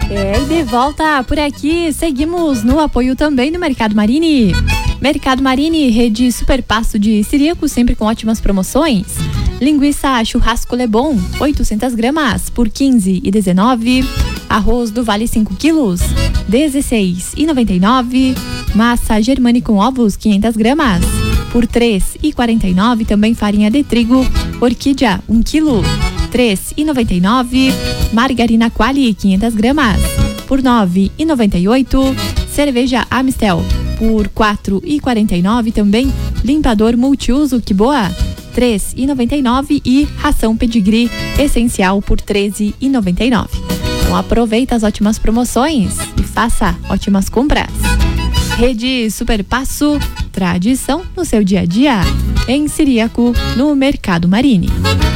E de volta por aqui, seguimos no apoio também do Mercado Marini. Mercado Marini, rede Superpasso de Ciríaco, sempre com ótimas promoções. Linguiça churrasco Lebon, 800 gramas por 15,19. Arroz do Vale 5 quilos, 16,99. Massa Germani com ovos, 500 gramas por 3,49. Também farinha de trigo Orquídea, 1 quilo, 3,99. Margarina Quali, 500 gramas por 9,98. Cerveja Amistel por 4,49. Também limpador multiuso Que Boa, 3,99. E ração Pedigree Essencial por 13,99. Então aproveita as ótimas promoções e faça ótimas compras. Rede Superpasso, tradição no seu dia a dia. Em Ciríaco, no Mercado Marini.